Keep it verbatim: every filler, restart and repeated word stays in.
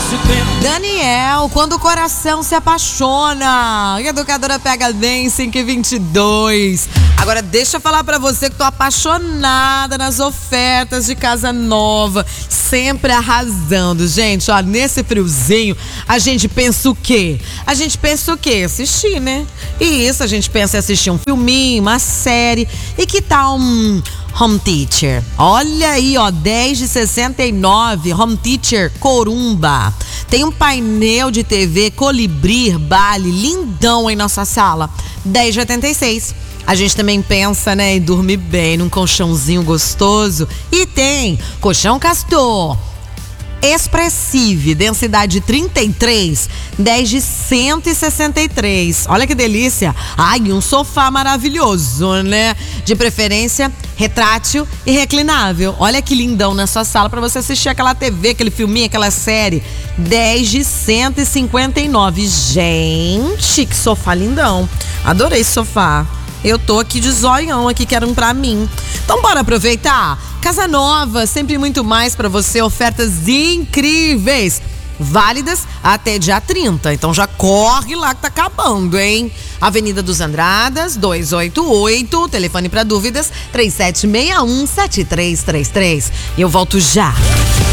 Daniel, quando o coração se apaixona. Educadora pega bem, cinco e vinte e dois. Agora deixa eu falar pra você que tô apaixonada nas ofertas de casa nova. Sempre arrasando. Gente, ó, nesse friozinho, a gente pensa o quê? A gente pensa o quê? Assistir, né? E isso, a gente pensa em assistir um filminho, uma série. E que tal um Home Teacher? Olha aí, ó, dez de sessenta e nove, Home Teacher Corumba. Tem um painel de T V Colibri Bali, lindão em nossa sala, dez de oitenta e seis. A gente também pensa, né, em dormir bem num colchãozinho gostoso. E tem colchão Castor Expressive, densidade trinta e três, dez de cento e sessenta e três. Olha que delícia. Ai, um sofá maravilhoso, né? De preferência, retrátil e reclinável. Olha que lindão na sua sala para você assistir aquela T V, aquele filminho, aquela série. dez de cento e cinquenta e nove. Gente, que sofá lindão. Adorei esse sofá. Eu tô aqui de zoião aqui, quero um pra mim. Então bora aproveitar. Casa nova, sempre muito mais pra você. Ofertas incríveis, válidas até dia trinta. Então já corre lá que tá acabando, hein? Avenida dos Andradas, duzentos e oitenta e oito. Telefone pra dúvidas, três sete seis um, sete três três três. E eu volto já.